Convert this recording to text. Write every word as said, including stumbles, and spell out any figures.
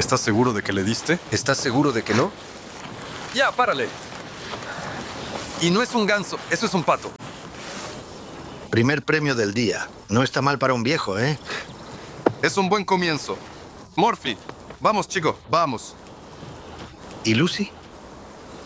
¿Estás seguro de que le diste? ¿Estás seguro de que no? Ya, párale. Y no es un ganso, eso es un pato. Primer premio del día. No está mal para un viejo, ¿eh? Es un buen comienzo. Murphy, vamos, chico, vamos. ¿Y Lucy?